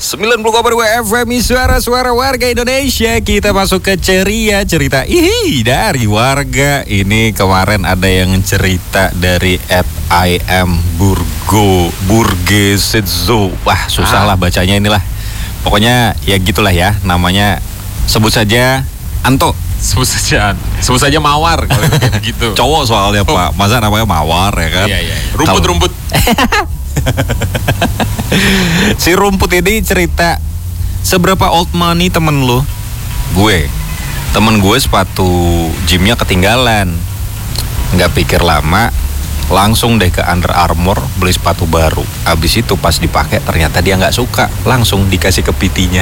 90,2 FM suara-suara warga Indonesia. Kita masuk ke ceria cerita dari warga. Ini kemarin ada yang cerita dari @IM Burgesetzo. Wah, susah lah bacanya inilah. Pokoknya ya gitulah ya namanya. Sebut saja Anto. Sebut saja Mawar kalau kayak begitu. Cowok soalnya Pak. Masa namanya Mawar ya kan? Iya. Rumput. Si Rumput ini cerita, seberapa old money temen lu? Temen gue sepatu gymnya ketinggalan. Nggak pikir lama, langsung deh ke Under Armour beli sepatu baru. Abis itu pas dipakai ternyata dia nggak suka, langsung dikasih ke PT-nya.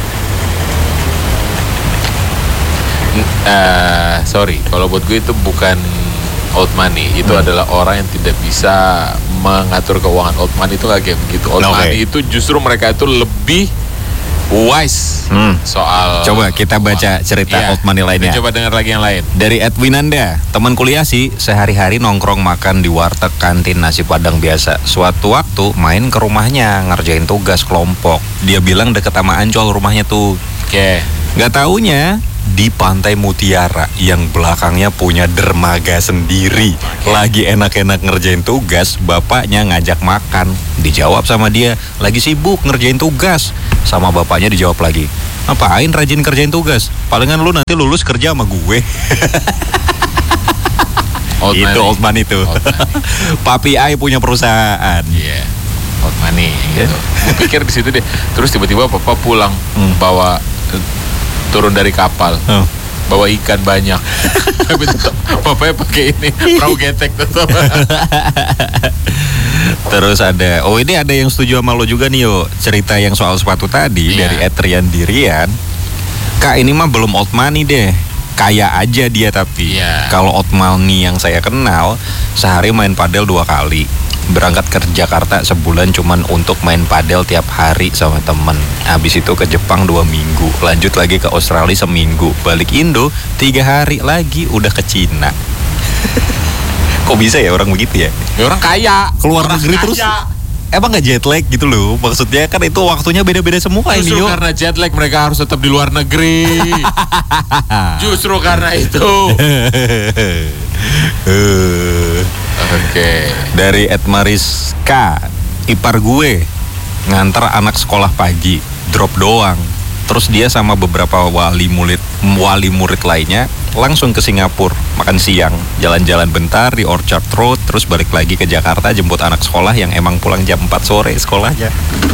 Sorry, kalau buat gue itu bukan old money, itu adalah orang yang tidak bisa mengatur keuangan. Old money itu nggak kayak begitu. Old money itu justru mereka itu lebih wise soal. Coba kita baca cerita old money lainnya. Coba dengar lagi yang lain. Dari Edwinanda, teman kuliah sih, sehari-hari nongkrong makan di warteg kantin nasi padang biasa. Suatu waktu main ke rumahnya ngerjain tugas kelompok. Dia bilang deket sama Ancol rumahnya tuh. Nggak taunya di Pantai Mutiara yang belakangnya punya dermaga sendiri. Lagi enak-enak ngerjain tugas, bapaknya ngajak makan. Dijawab sama dia, lagi sibuk ngerjain tugas. Sama bapaknya dijawab lagi, ngapain rajin kerjain tugas? Palingan lu nanti lulus kerja sama gue. Old money itu. Papi Ai punya perusahaan. Old money gitu. Gue pikir di situ deh. Terus tiba-tiba papa pulang bawa turun dari kapal, bawa ikan banyak. Tapi tetap bapaknya pakai ini perahu getek tetap. Terus ada, ini ada yang setuju sama lo juga nih cerita yang soal sepatu tadi dari Etrian Dirian. Kak, ini mah belum old money deh, kaya aja dia tapi. Kalau old money yang saya kenal, sehari main padel 2 kali. Berangkat ke Jakarta sebulan cuman untuk main padel tiap hari sama temen. Habis itu ke Jepang 2 minggu, lanjut lagi ke Australia seminggu, balik Indo 3 hari lagi udah ke Cina. Kok bisa ya orang begitu ya? Ya orang kaya, keluar negeri terus. Emang gak jet lag gitu loh? Maksudnya kan itu waktunya beda-beda semua. Justru karena jet lag mereka harus tetap di luar negeri. Justru karena itu. Dari Edmaris K, ipar gue nganter anak sekolah pagi, drop doang. Terus dia sama beberapa wali murid lainnya langsung ke Singapura, makan siang, jalan-jalan bentar di Orchard Road, terus balik lagi ke Jakarta jemput anak sekolah yang emang pulang jam 4 sore sekolahnya.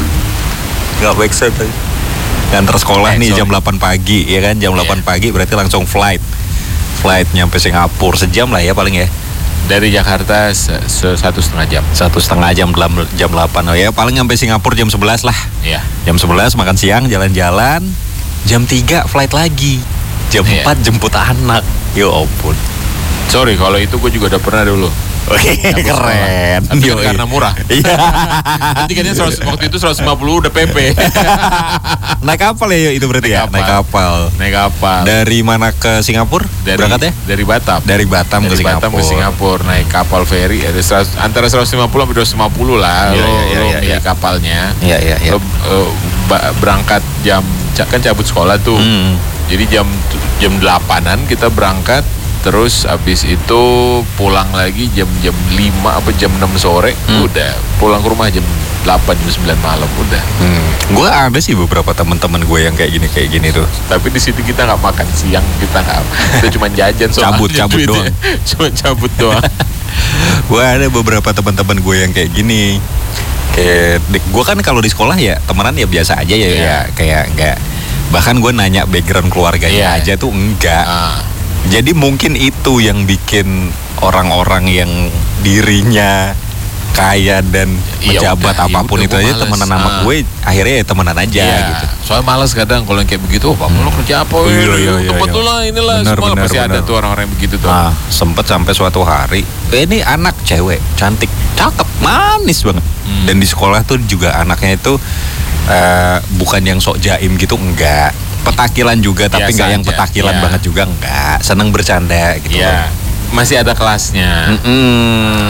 Gak baik sih. Nganter sekolah nih jam 8 pagi, ya kan? Jam 8 pagi berarti langsung flight nyampe Singapura, sejam lah ya paling ya. Dari Jakarta 1,5 jam. 1,5 jam, jam 8. Oh ya, paling sampai Singapura jam 11 lah. Iya. Jam 11 makan siang, jalan-jalan. Jam 3 flight lagi. Jam 4 jemput anak. Ya ampun. Sorry, kalau itu gue juga udah pernah dulu. Oke, keren. Tapi karena murah. Iya. Tiketnya waktu itu 150 udah PP. Naik kapal ya itu berarti ya? Naik kapal. Dari mana ke Singapura? Berangkat ya? Dari Batam. Dari Batam ke Singapura. Naik kapal feri. Antara 150 sampai 250 lah. Iya. Kapalnya. Iya. Berangkat kan cabut sekolah tuh. Jadi jam 8-an kita berangkat. Terus abis itu pulang lagi jam 5 apa jam 6 sore. Udah pulang ke rumah jam 8 jam 9 malam udah. Gue ada sih beberapa teman-teman gue yang kayak gini tuh. Tapi di situ kita nggak makan siang, kita cuma jajan soalnya. cabut doang. Cuma cabut doang. Gue ada beberapa teman-teman gue yang kayak gini. Kayak gue kan kalau di sekolah ya temenan ya biasa aja ya kayak enggak. Bahkan gue nanya background keluarganya aja tuh enggak. Jadi mungkin itu yang bikin orang-orang yang dirinya kaya dan pejabat apapun itu aja temenan sama gue, akhirnya ya temenan aja gitu. Soalnya malas kadang kalau yang kayak begitu, lo kerja apa? Tempat lu lah, inilah semua pasti ada tuh orang-orang yang begitu tuh. Sempet sampai suatu hari, ini anak cewek, cantik, cakep, manis banget. Dan di sekolah tuh juga anaknya itu bukan yang sok jaim gitu, enggak. Petakilan juga, tapi enggak yang petakilan banget juga, enggak. Seneng bercanda gitu. Masih ada kelasnya.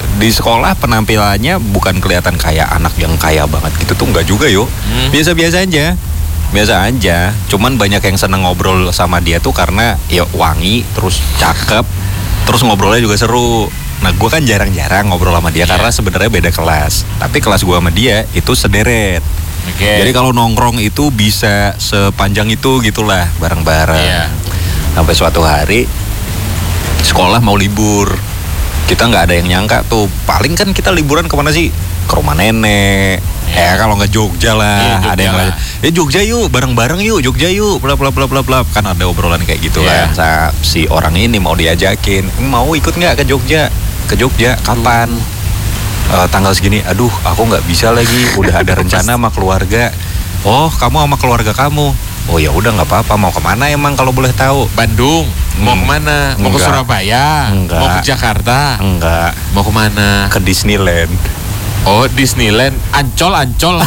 Di sekolah penampilannya bukan kelihatan kayak anak yang kaya banget gitu tuh, enggak juga yuk. Biasa-biasa aja. Biasa aja. Cuman banyak yang seneng ngobrol sama dia tuh karena ya wangi, terus cakep, terus ngobrolnya juga seru. Nah gue kan jarang-jarang ngobrol sama dia karena sebenarnya beda kelas. Tapi kelas gue sama dia itu sederet. Jadi kalau nongkrong itu bisa sepanjang itu gitulah bareng-bareng. Sampai suatu hari sekolah mau libur, kita nggak ada yang nyangka tuh. Paling kan kita liburan kemana sih? Ke rumah nenek. Ya kalau nggak Jogja lah. Ada yang lain. Jogja yuk, bareng-bareng yuk, Jogja yuk, bla bla bla bla bla. Kan ada obrolan kayak gitu kan. Si orang ini mau diajakin, mau ikut nggak ke Jogja? Ke Jogja kapan? Tanggal segini. Aduh, aku nggak bisa lagi. Udah ada rencana sama keluarga. Oh, kamu sama keluarga kamu? Oh ya udah nggak apa-apa. Mau kemana emang kalau boleh tahu? Bandung. Mau kemana? Mau ke Surabaya? Enggak. Mau ke Jakarta? Enggak. Mau kemana? Ke Disneyland. Oh, Disneyland. Ancol.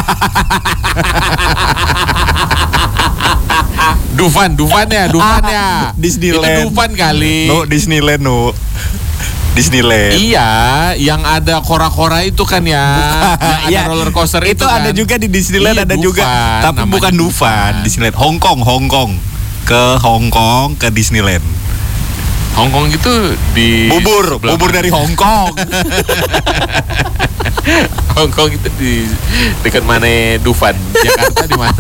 Dufan ya. Disneyland. Itu Dufan kali. No, Disneyland no. Disneyland. Iya, yang ada kora-kora itu kan ya. Yang ada roller coaster itu kan. Ada juga di Disneyland, Iya, ada juga. Dufan, Tapi bukan Dufan, Disneyland. Hong Kong. Ke Hong Kong, ke Disneyland. Hong Kong itu di bubur dari Hong Kong. Hong Kong itu di dekat mana Dufan? Jakarta di mana?